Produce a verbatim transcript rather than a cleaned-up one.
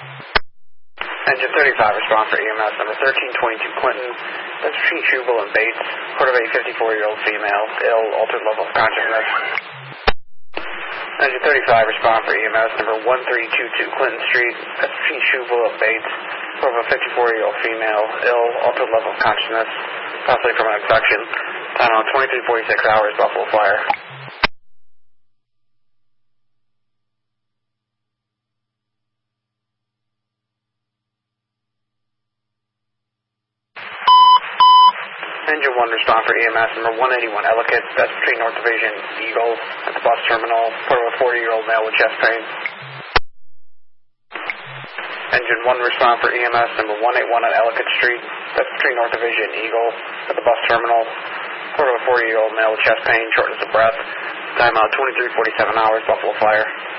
Engine thirty-five, respond for E M S number thirteen twenty-two Clinton. That's between Schubel and Bates. Report of a fifty-four-year-old female, ill, altered level of consciousness. Engine thirty-five, respond for E M S number one three two two Clinton Street. That's between Schubel and Bates. Report of a fifty-four-year-old female, ill, altered level of consciousness, possibly from an abduction. Time on twenty-three forty-six hours, Buffalo Fire. Engine one, respond for E M S number one eighty-one Ellicott. That's between North Division, Eagle, at the bus terminal. Report of a forty-year-old male with chest pain. Engine one, respond for E M S number one eighty-one on Ellicott Street. That's between North Division, Eagle, at the bus terminal. Report of a forty-year-old male with chest pain, shortness of breath. Time out twenty-three forty-seven hours, Buffalo Fire.